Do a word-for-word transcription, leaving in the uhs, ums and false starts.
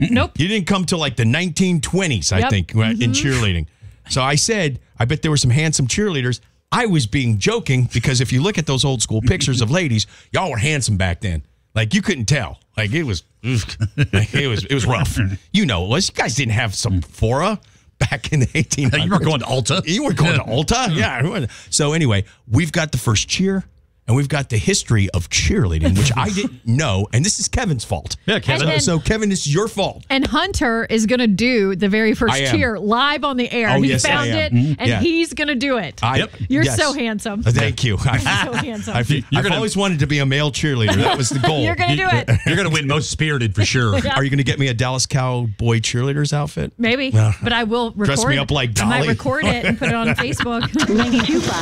Nope. You didn't come till like the nineteen twenties, I Yep. think, mm-hmm. in cheerleading. So I said, I bet there were some handsome cheerleaders. I was being joking because if you look at those old school pictures of ladies, y'all were handsome back then. Like you couldn't tell. Like it was, like, it was, it was rough. You know, it was. You guys didn't have some Sephora back in the eighteen hundreds. You were going to Ulta. You were going to Ulta. Yeah. So anyway, we've got the first cheer. And we've got the history of cheerleading, which I didn't know. And this is Kevin's fault. Yeah, Kevin. And then- So, Kevin, this is your fault. And Hunter is going to do the very first I am. cheer live on the air. Oh, he yes, I found am. it, Mhm. and Yeah. he's going to do it. I, Yep. You're yes. so handsome. Thank you. I, You're so handsome. I've, You're I've gonna- always wanted to be a male cheerleader. That was the goal. You're going to do it. You're going to win most spirited for sure. Are you going to get me a Dallas Cowboy cheerleader's outfit? Maybe, Well, but I will record dress me up like I might Dolly. record it and put it on Facebook. ninety-two point five